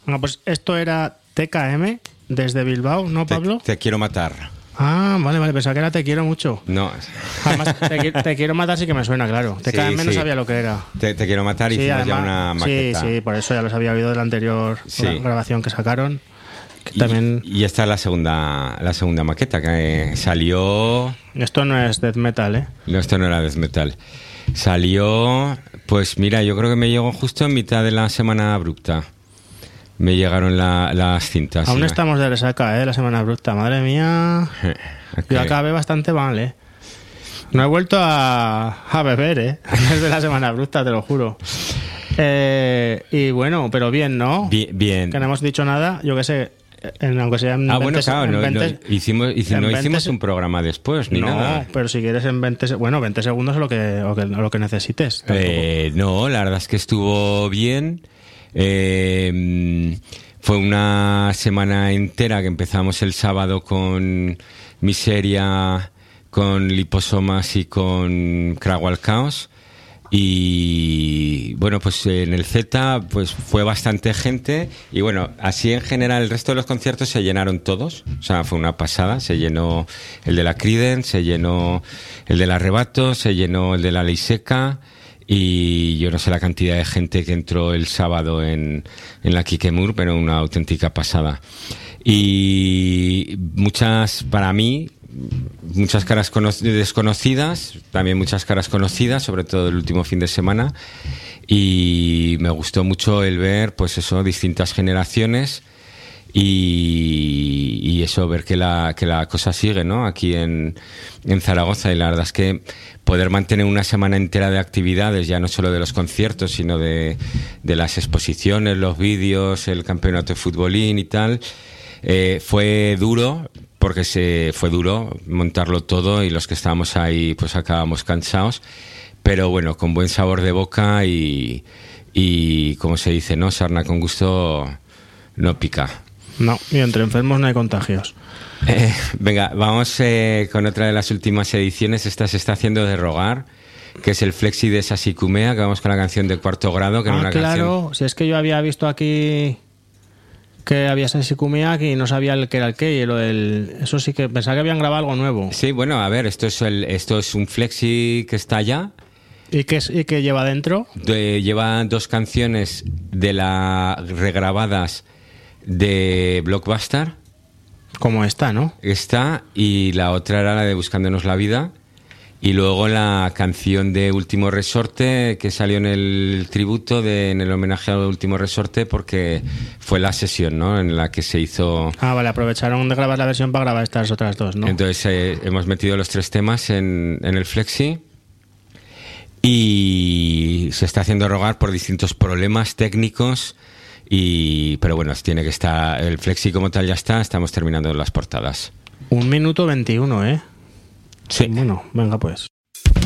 Bueno, pues esto era TKM desde Bilbao, ¿no, Pablo? Te quiero matar. Ah, vale, pensaba que era Te quiero mucho. No. Además, te quiero matar sí que me suena, claro. TKM no sabía lo que era. Te quiero matar y sí, hicimos además, ya una maqueta. Sí, por eso ya los había oído de la anterior grabación que sacaron. Que también... y esta es la segunda maqueta que salió... Esto no es death metal, ¿eh? No, esto no era death metal. Salió, pues mira, yo creo que me llegó justo en mitad de la semana abrupta. Me llegaron las cintas. Aún estamos de resaca, la semana abrupta. Madre mía. Okay. Yo acabé bastante mal, No he vuelto a beber, desde la semana abrupta, te lo juro. Y bueno, pero bien, ¿no? Bien. Que no hemos dicho nada, yo qué sé. Aunque sea en 20, bueno, claro, hicimos un programa después, ni nada. No, pero si quieres en 20 segundos es lo que necesites. No, la verdad es que estuvo bien. Fue una semana entera que empezamos el sábado con Miseria, con Liposomas y con Krawall Chaos. Y bueno, pues en el Z pues fue bastante gente y bueno, así en general el resto de los conciertos se llenaron todos, o sea, fue una pasada. Se llenó el de la Criden, se llenó el del Arrebato, se llenó el de la Ley Seca y yo no sé la cantidad de gente que entró el sábado en la Kikemur, pero una auténtica pasada. Y para mí, muchas caras desconocidas, también muchas caras conocidas, sobre todo el último fin de semana, y me gustó mucho el ver, pues eso, distintas generaciones y eso, ver que la cosa sigue, ¿no? Aquí en Zaragoza, y la verdad es que poder mantener una semana entera de actividades, ya no solo de los conciertos, sino de las exposiciones, los vídeos, el campeonato de futbolín y tal, fue duro, porque fue duro montarlo todo y los que estábamos ahí pues acabamos cansados, pero bueno, con buen sabor de boca y como se dice, ¿no? Sarna con gusto no pica. No, y entre enfermos no hay contagios. Venga, vamos con otra de las últimas ediciones. Esta se está haciendo de rogar, que es el Flexi de Sasicumea, que vamos con la canción de Cuarto Grado, que era una canción... Si es que yo había visto aquí que había Sasicumea y no sabía el que era el qué, eso sí que pensaba que habían grabado algo nuevo. Sí, bueno, a ver, esto es un Flexi que está ya. ¿Y qué lleva dentro? Lleva 2 canciones regrabadas de Blockbuster. Como esta, ¿no? Esta, y la otra era la de Buscándonos la Vida. Y luego la canción de Último Resorte, que salió en el tributo, en el homenaje al Último Resorte, porque fue la sesión, ¿no?, en la que se hizo... Ah, vale, aprovecharon de grabar la versión para grabar estas otras 2, ¿no? Entonces hemos metido los 3 temas en el Flexi. Y se está haciendo rogar por distintos problemas técnicos, pero bueno, tiene que estar el Flexi como tal, ya está. Estamos terminando las portadas. 1 minuto 21, ¿eh? Sí. Bueno, venga pues.